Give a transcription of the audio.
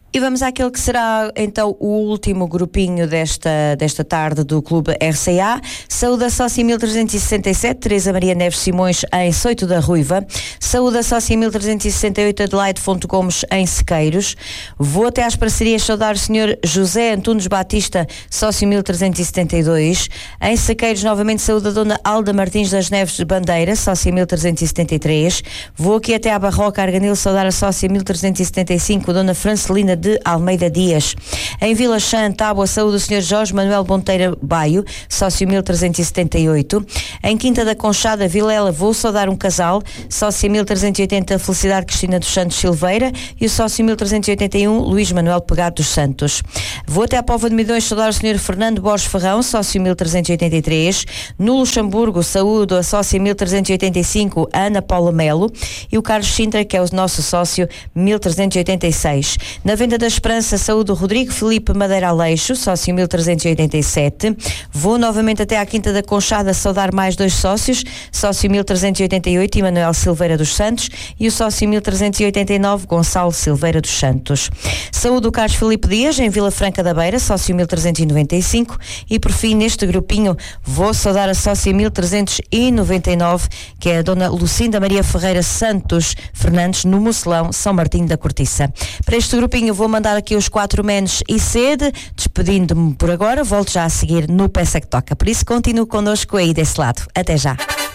E vamos àquele que será então o último grupinho desta tarde do Clube RCA. Saúde a sócia 1367, Teresa Maria Neves Simões, em Soito da Ruiva. Saúde a sócia 1368, Adelaide Fonte Gomes, em Sequeiros. Vou até às parcerias saudar o Sr. José Antunes Batista, sócio 1372. Em Sequeiros, novamente, saúde a Dona Alda Martins das Neves de Bandeira, sócia 1373. Vou aqui até à Barroca Arganil saudar a sócia 1375, Dona Francelina de Almeida Dias. Em Vila Chã, Tábua, saúde o Sr. Jorge Manuel Bonteira Baio, sócio 1378. Em Quinta da Conchada, Vilela, vou saudar um casal, sócio 1380, Felicidade Cristina dos Santos Silveira, e o sócio 1381, Luís Manuel Pegado dos Santos. Vou até à Póvoa de Midões saudar o Sr. Fernando Borges Ferrão, sócio 1383. No Luxemburgo, saúde a sócia 1385, Ana Paula Melo, e o Carlos Sintra, que é o nosso sócio 1386. Na Venda da Esperança, saúde o Rodrigo Filipe Madeira Aleixo, sócio 1387. Vou novamente até à Quinta da Conchada saudar mais dois sócios, sócio 1388, Emanuel Silveira dos Santos, e o sócio 1389, Gonçalo Silveira dos Santos. Saúde o Carlos Filipe Dias, em Vila Franca da Beira, sócio 1395. E por fim, neste grupinho, vou saudar a sócia 1399, que é a Dona Lucinda Maria Ferreira Santos Fernandes, no Mocelão, São Martinho da Cortiça. Para este grupinho vou mandar aqui os 4 menos e sede, despedindo-me por agora, volto já a seguir no Peça que Toca, por isso continue connosco aí desse lado. Até já.